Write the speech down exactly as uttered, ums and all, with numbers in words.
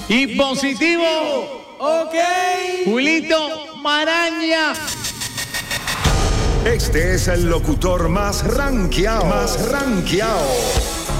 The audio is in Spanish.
Y positivo. Ok. Julito Maraña. Este es el locutor más rankeado, más rankeado.